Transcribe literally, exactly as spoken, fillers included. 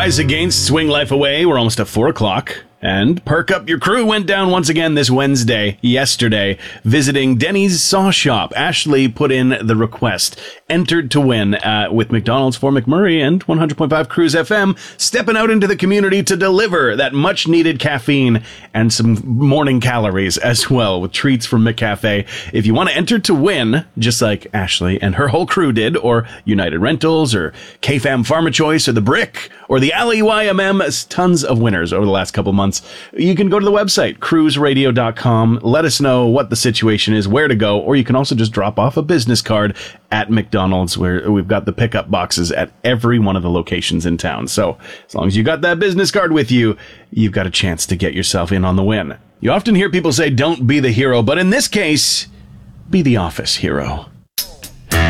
Rise Against, Swing Life Away. We're almost at four o'clock. And Perk Up Your Crew went down once again this Wednesday, yesterday, visiting Denny's Saw Shop. Ashley put in the request, entered to win uh, with McDonald's for McMurray and one hundred point five Cruise F M, stepping out into the community to deliver that much-needed caffeine and some morning calories as well with treats from McCafe. If you want to enter to win, just like Ashley and her whole crew did, or United Rentals, or K-Fam Pharma Choice, or The Brick, or the L E Y M M, tons of winners over the last couple months. You can go to the website, cruise radio dot com. Let us know what the situation is, where to go, or you can also just drop off a business card at McDonald's, where we've got the pickup boxes at every one of the locations in town. So as long as you got that business card with you, you've got a chance to get yourself in on the win. You often hear people say, don't be the hero, but in this case, be the office hero.